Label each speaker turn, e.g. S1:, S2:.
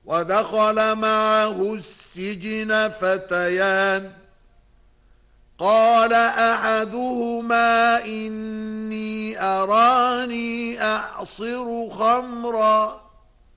S1: ودخل معه السجن فتيان قال أحدهما إني أراني أعصر خمرا